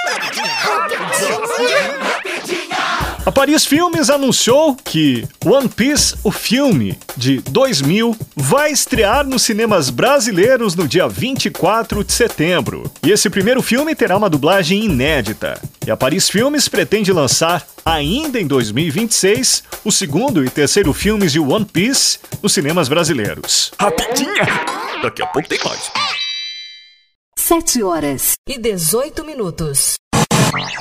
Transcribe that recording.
A Paris Filmes anunciou que One Piece, o filme de 2000, vai estrear nos cinemas brasileiros no dia 24 de setembro. E esse primeiro filme terá uma dublagem inédita. E a Paris Filmes pretende lançar, ainda em 2026, o segundo e terceiro filmes de One Piece nos cinemas brasileiros. Rapidinha! Daqui a pouco tem mais. 7h18.